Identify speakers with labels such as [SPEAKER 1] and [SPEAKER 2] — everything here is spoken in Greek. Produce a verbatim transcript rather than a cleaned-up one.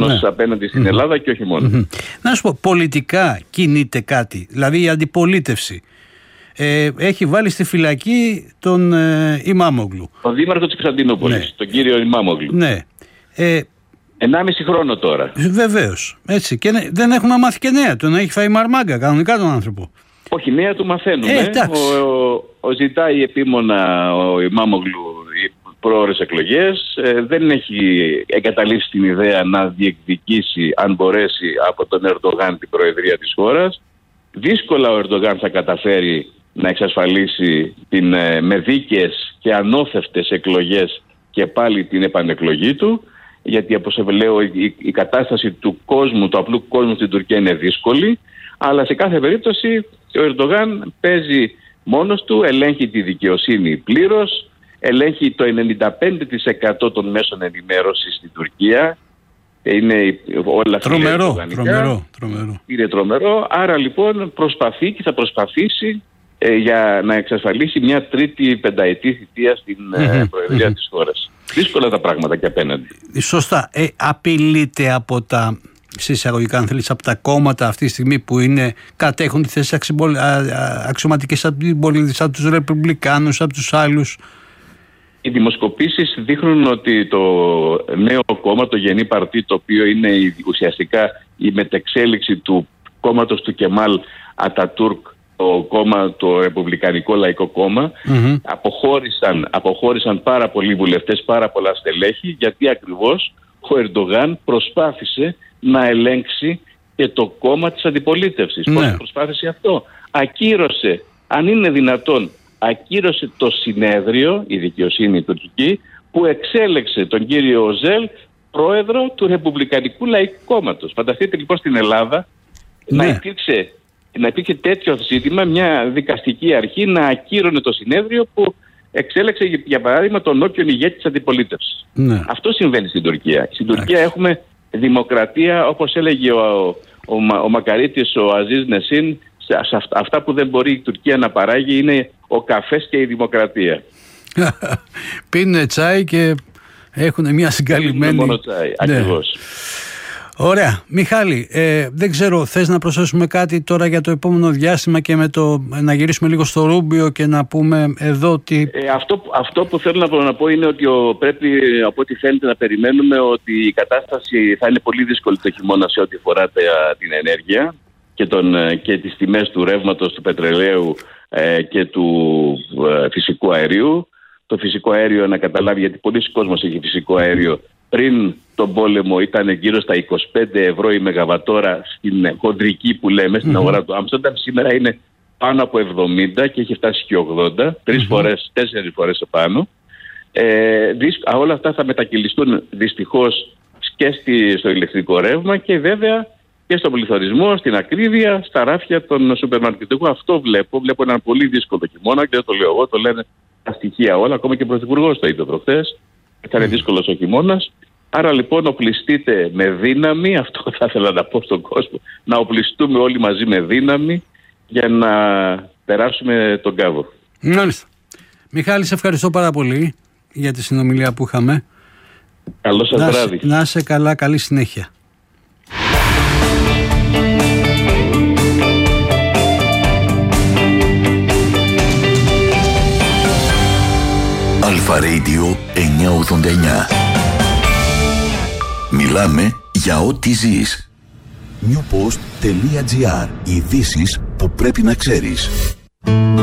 [SPEAKER 1] προφανώς ναι. απέναντι στην mm-hmm. Ελλάδα και όχι μόνο.
[SPEAKER 2] Mm-hmm. Να σου πω, πολιτικά κινείται κάτι, δηλαδή η αντιπολίτευση ε, έχει βάλει στη φυλακή τον ε, Ημάμογλου.
[SPEAKER 1] Τον δήμαρχο της Κωνσταντινούπολης, ναι. τον κύριο Ημάμογλου.
[SPEAKER 2] Ναι. Ε,
[SPEAKER 1] Ενάμιση χρόνο τώρα.
[SPEAKER 2] Βεβαίως. Έτσι. Και δεν έχουμε μάθει και νέα. Τον έχει φάει μαρμάγκα κανονικά τον άνθρωπο.
[SPEAKER 1] Όχι, νέα του μαθαίνουμε.
[SPEAKER 2] Ε,
[SPEAKER 1] ο, ο, ο ζητάει επίμονα ο Ημάμογλου πρόορες εκλογές. Ε, δεν έχει εγκαταλείψει την ιδέα να διεκδικήσει, αν μπορέσει, από τον Ερντογάν την προεδρία της χώρας. Δύσκολα ο Ερντογάν θα καταφέρει να εξασφαλίσει την, με δίκαιες και ανώθευτες εκλογές και πάλι την επανεκλογή του. Γιατί, όπως λέω, η, η κατάσταση του κόσμου, του απλού κόσμου στην Τουρκία είναι δύσκολη. Αλλά σε κάθε περίπτωση ο Ερντογάν παίζει μόνος του, ελέγχει τη δικαιοσύνη πλήρως, ελέγχει το ενενήντα πέντε τοις εκατό των μέσων ενημέρωσης στην Τουρκία. Είναι όλα
[SPEAKER 2] τρομερό, τρομερό, τρομερό.
[SPEAKER 1] Είναι τρομερό. Άρα λοιπόν προσπαθεί και θα προσπαθήσει ε, για να εξασφαλίσει μια τρίτη πενταετή θητεία στην ε, προεδρία της χώρας. Δύσκολα τα πράγματα και απέναντι.
[SPEAKER 2] Σωστά. Ε, απειλείται από τα, σε εισαγωγικά αν θέλεις, από τα κόμματα αυτή τη στιγμή που είναι, κατέχουν τη θέση αξιωματικής αντιπολίτευσης, από τους Ρεπουμπλικάνους, από τους άλλους.
[SPEAKER 1] Οι δημοσκοπήσεις δείχνουν ότι το νέο κόμμα, το Γενή Παρτί, το οποίο είναι ουσιαστικά η μετεξέλιξη του κόμματος του Κεμάλ Ατατούρκ, το κόμμα, το Ρεπουμπλικανικό Λαϊκό Κόμμα, mm-hmm. αποχώρησαν, αποχώρησαν πάρα πολλοί βουλευτές, πάρα πολλά στελέχη, γιατί ακριβώς ο Ερντογάν προσπάθησε να ελέγξει και το κόμμα της αντιπολίτευσης. Mm-hmm. Πώς προσπάθησε αυτό? Ακύρωσε, αν είναι δυνατόν, ακύρωσε το συνέδριο, η δικαιοσύνη τουρκική, που εξέλεξε τον κύριο Οζέλ πρόεδρο του Ρεπουμπλικανικού Λαϊκού Κόμματος. Φανταστείτε λοιπόν στην Ελλάδα mm-hmm. να υπήρξε να υπήρχε τέτοιο ζήτημα, μια δικαστική αρχή να ακύρωνε το συνέδριο που εξέλεξε, για παράδειγμα, τον όποιον ηγέτη της αντιπολίτευσης. Ναι. Αυτό συμβαίνει στην Τουρκία. Στην Τουρκία έχουμε δημοκρατία, όπως έλεγε ο, ο, ο, ο Μακαρίτης, ο Αζίζ Νεσίν, σε, σε αυτά που δεν μπορεί η Τουρκία να παράγει είναι ο καφές και η δημοκρατία.
[SPEAKER 2] Πίνουν τσάι και έχουν μια συγκαλυμμένη...
[SPEAKER 1] μόνο τσάι,
[SPEAKER 2] ναι.
[SPEAKER 1] ακριβώς.
[SPEAKER 2] Ωραία. Μιχάλη, ε, δεν ξέρω, θες να προσθέσουμε κάτι τώρα για το επόμενο διάστημα και με το, να γυρίσουμε λίγο στο Ρούμπιο και να πούμε εδώ ότι...
[SPEAKER 1] Ε, αυτό, αυτό που θέλω να, να πω είναι ότι ο, πρέπει, από ό,τι φαίνεται, να περιμένουμε ότι η κατάσταση θα είναι πολύ δύσκολη το χειμώνα σε ό,τι αφορά την ενέργεια και, τον, και τις τιμές του ρεύματος, του πετρελαίου ε, και του ε, φυσικού αερίου. Το φυσικό αέριο, να καταλάβει, γιατί πολλοί κόσμος έχει φυσικό αέριο, πριν τον πόλεμο ήταν γύρω στα είκοσι πέντε ευρώ η μεγαβατόρα στην χοντρική που λέμε, στην mm-hmm. αγορά του Άμστερνταμ. Σήμερα είναι πάνω από εβδομήντα και έχει φτάσει και ογδόντα, τρεις mm-hmm. φορές, τέσσερις φορές επάνω. Ε, όλα αυτά θα μετακυλιστούν δυστυχώς και στη, στο ηλεκτρικό ρεύμα και βέβαια και στον πληθωρισμό, στην ακρίβεια, στα ράφια των σούπερ μάρκετ. Εγώ αυτό βλέπω. Βλέπω έναν πολύ δύσκολο χειμώνα και δεν το λέω εγώ, το λένε τα στοιχεία όλα. Ακόμα και ο Πρωθυπουργός το είπε προχθές. Θα είναι δύσκολος ο χειμώνας. Άρα λοιπόν οπλιστείτε με δύναμη, αυτό θα ήθελα να πω στον κόσμο, να οπλιστούμε όλοι μαζί με δύναμη για να περάσουμε τον κάβο.
[SPEAKER 2] Μάλιστα. Μιχάλη, σε ευχαριστώ πάρα πολύ για τη συνομιλία που είχαμε.
[SPEAKER 1] Καλό σας
[SPEAKER 2] να
[SPEAKER 1] βράδυ.
[SPEAKER 2] Να είσαι καλά, καλή συνέχεια.
[SPEAKER 3] Αλφα Radio εννιακόσια ογδόντα εννιά. Μιλάμε για ό,τι ζεις. newpost.gr. Ειδήσεις που πρέπει να ξέρεις.